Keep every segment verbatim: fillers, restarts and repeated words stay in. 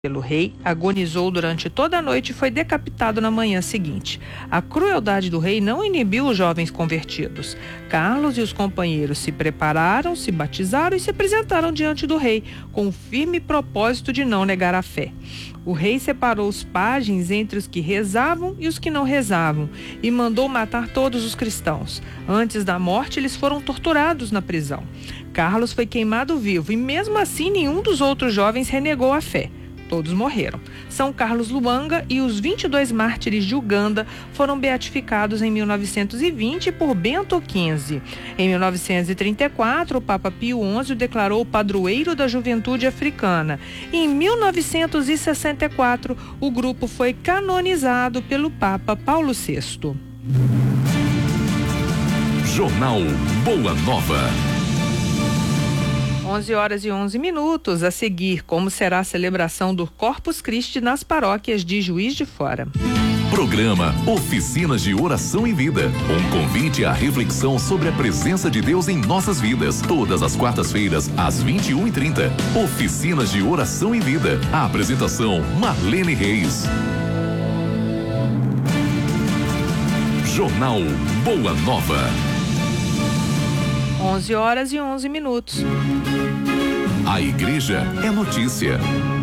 pelo rei, agonizou durante toda a noite e foi decapitado na manhã seguinte. A crueldade do rei não inibiu os jovens convertidos. Carlos e os companheiros se prepararam, se batizaram e se apresentaram diante do rei, com o firme propósito de não negar a fé. O rei separou os pajens entre os que rezavam e os que não rezavam e mandou matar todos os cristãos. Antes da morte, eles foram torturados na prisão. Carlos foi queimado vivo e mesmo assim nenhum dos outros jovens renegou a fé. Todos morreram. São Carlos Luanga e os vinte e dois mártires de Uganda foram beatificados em mil novecentos e vinte por Bento quinze. Em mil novecentos e trinta e quatro, o Papa Pio onze o declarou padroeiro da juventude africana. E em mil novecentos e sessenta e quatro, o grupo foi canonizado pelo Papa Paulo sexto. Jornal Boa Nova. onze horas e onze minutos. A seguir, como será a celebração do Corpus Christi nas paróquias de Juiz de Fora. Programa Oficinas de Oração em Vida. Um convite à reflexão sobre a presença de Deus em nossas vidas. Todas as quartas-feiras, às vinte e uma e trinta. Oficinas de Oração em Vida. A apresentação, Marlene Reis. Jornal Boa Nova. onze horas e onze minutos. A igreja é notícia.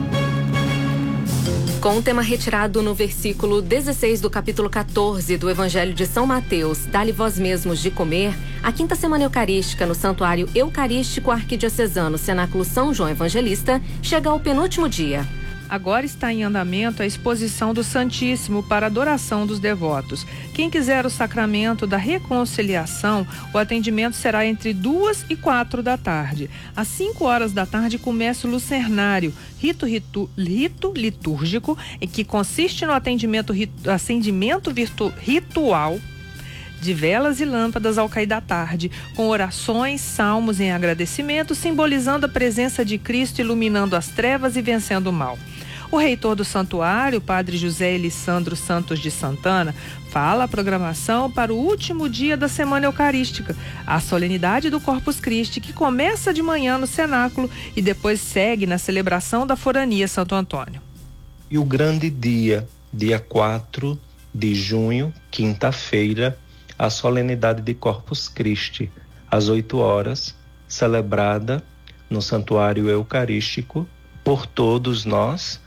Com o tema retirado no versículo dezesseis do capítulo quatorze do Evangelho de São Mateus, dá-lhe vós mesmos de comer, a quinta semana eucarística no Santuário Eucarístico Arquidiocesano Cenáculo São João Evangelista chega ao penúltimo dia. Agora está em andamento a exposição do Santíssimo para adoração dos devotos. Quem quiser o sacramento da reconciliação, o atendimento será entre duas e quatro da tarde. Às cinco horas da tarde começa o lucernário, rito, rito, rito litúrgico, que consiste no atendimento, rito, acendimento virtu, ritual de velas e lâmpadas ao cair da tarde, com orações, salmos em agradecimento, simbolizando a presença de Cristo iluminando as trevas e vencendo o mal. O reitor do santuário, padre José Elissandro Santos de Santana, fala a programação para o último dia da Semana Eucarística, a solenidade do Corpus Christi, que começa de manhã no cenáculo e depois segue na celebração da Forania Santo Antônio. E o grande dia, dia quatro de junho, quinta-feira, a solenidade de Corpus Christi, às oito horas, celebrada no Santuário Eucarístico por todos nós.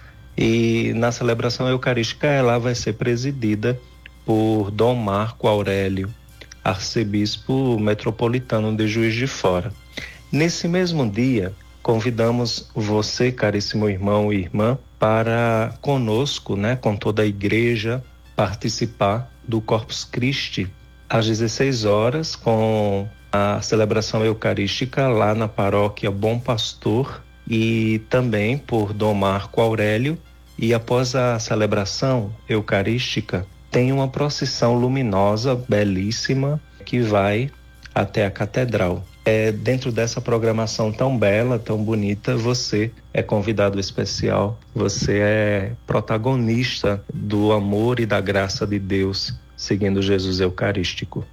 E na celebração eucarística ela vai ser presidida por Dom Marco Aurélio, arcebispo metropolitano de Juiz de Fora. Nesse mesmo dia, convidamos você, caríssimo irmão e irmã, para conosco, né, com toda a igreja, participar do Corpus Christi às dezesseis horas, com a celebração eucarística lá na paróquia Bom Pastor, e também por Dom Marco Aurélio. E após a celebração eucarística, tem uma procissão luminosa, belíssima, que vai até a catedral. É, dentro dessa programação tão bela, tão bonita, você é convidado especial, você é protagonista do amor e da graça de Deus, seguindo Jesus Eucarístico.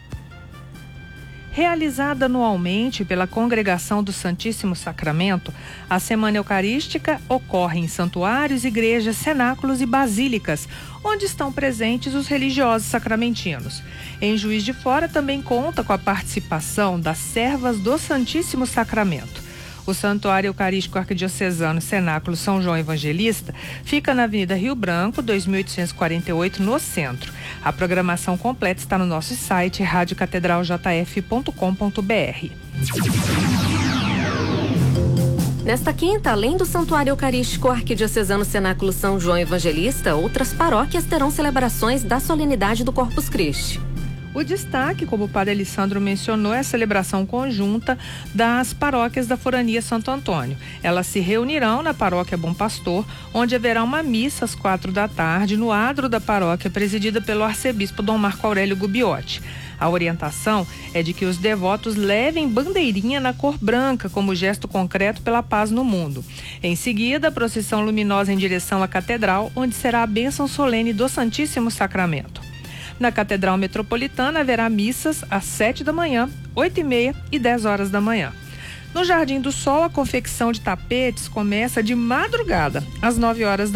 Realizada anualmente pela Congregação do Santíssimo Sacramento, a Semana Eucarística ocorre em santuários, igrejas, cenáculos e basílicas, onde estão presentes os religiosos sacramentinos. Em Juiz de Fora também conta com a participação das servas do Santíssimo Sacramento. O Santuário Eucarístico Arquidiocesano Cenáculo São João Evangelista fica na Avenida Rio Branco, dois mil oitocentos e quarenta e oito, no centro. A programação completa está no nosso site rádio catedral j f ponto com ponto b r. Nesta quinta, além do Santuário Eucarístico Arquidiocesano Cenáculo São João Evangelista, outras paróquias terão celebrações da solenidade do Corpus Christi. O destaque, como o padre Alessandro mencionou, é a celebração conjunta das paróquias da Forania Santo Antônio. Elas se reunirão na paróquia Bom Pastor, onde haverá uma missa às quatro da tarde no adro da paróquia, presidida pelo arcebispo Dom Marco Aurélio Gubbiotti. A orientação é de que os devotos levem bandeirinha na cor branca como gesto concreto pela paz no mundo. Em seguida, a procissão luminosa em direção à catedral, onde será a bênção solene do Santíssimo Sacramento. Na Catedral Metropolitana haverá missas às sete da manhã, oito e meia e dez horas da manhã. No Jardim do Sol, a confecção de tapetes começa de madrugada, às nove horas da